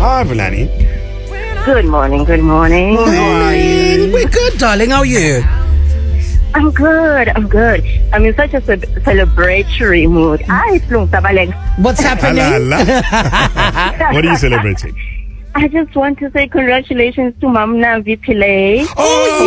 Hi, Vulani. Good morning, good morning. Morning. How are you? We're good, darling. How are you? I'm good. I'm in such a celebratory mood. What's happening? What are you celebrating? I just want to say congratulations to Mamna Vipile. Oh,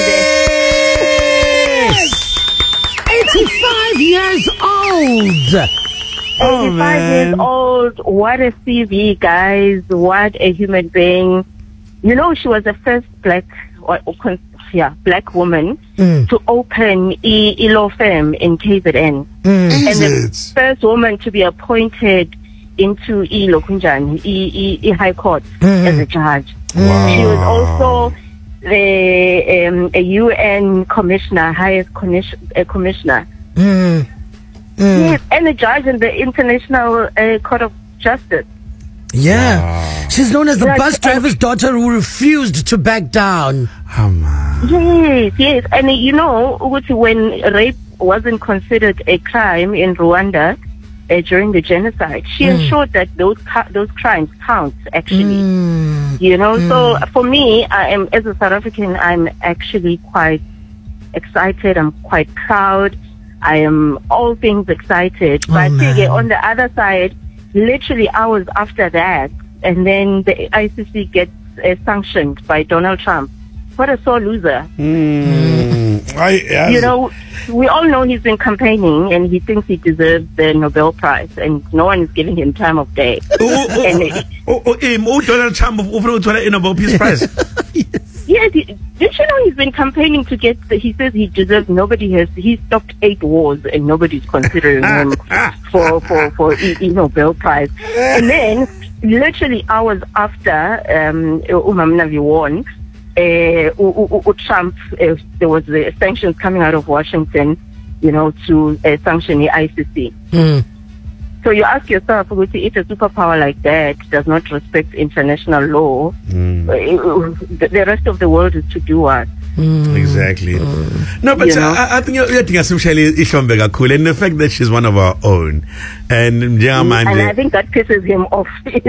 yes! 85 years old. 85 years old. What a CV, guys. What a human being. You know, she was the first black woman to open a law firm in KZN. And the first woman to be appointed into E High Court as a judge. Wow. She was also a UN commissioner, highest commissioner. Yes, and a judge in the International Court of Justice. Yeah. Wow. She's known as the bus driver's daughter who refused to back down. Oh, man. Yes. And you know, when rape wasn't considered a crime in Rwanda during the genocide, she ensured that those crimes count, actually. You know, so for me, as a South African, I'm actually quite excited. I'm quite proud. I am all things excited. But on the other side, literally hours after that, and then the ICC gets sanctioned by Donald Trump. What a sore loser. You know, we all know he's been campaigning and he thinks he deserves the Nobel Prize, and no one is giving him time of day. Donald Trump a Nobel Peace Prize. Yes, did you know he's been campaigning to get he says he deserves, he stopped 8 wars and nobody's considering him for Nobel Prize. And then, literally hours after Umamnavi won, Trump, there was the sanctions coming out of Washington, you know, to sanction the ICC. So you ask yourself, if a superpower like that does not respect international law, the rest of the world is to do what? Exactly. No, but I think you're especially Ishombega cool, and the fact that she's one of our own, and I think that pisses him off.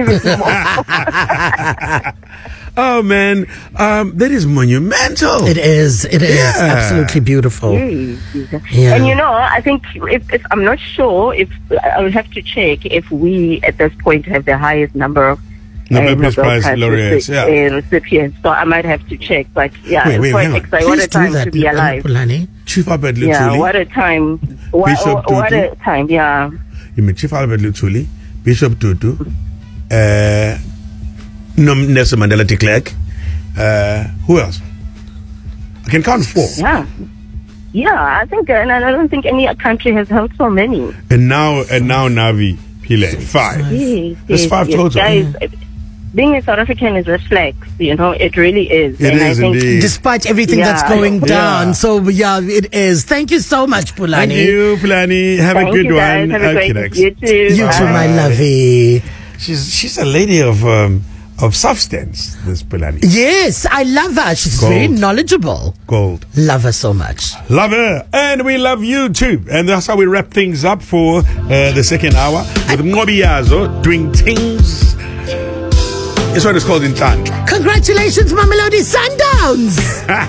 Oh man, that is monumental. It is absolutely beautiful. Yeah. And you know, I think if I'm not sure if I'll have to check if we at this point have the highest number of Nobel Prize laureates, recipients. So I might have to check, but it's quite exciting. What a time to be alive. Chief Albert Lutuli. Yeah, what a time. What a time, yeah. You mean Chief Albert Lutuli, Bishop Tutu, Nelson Mandela de Klerk. Who else? I can count 4. Yeah, I think, and I don't think any country has held so many. And now Navi Pillay, 5. There's 5 total. Guys, being a South African is a flex, you know, it really is. It is indeed. Despite everything that's going down. So, it is. Thank you so much, Pulani. Thank you, Pulani. Have a good one. Have a great you too. You too, my lovey. She's a lady of substance, this Pulani. Yes, I love her. She's very knowledgeable. Gold. Love her so much. Love her. And we love you too. And that's how we wrap things up for the second hour with Ngobiyazo doing things. This one is called Intandla. Congratulations, Mamelodi Sundowns!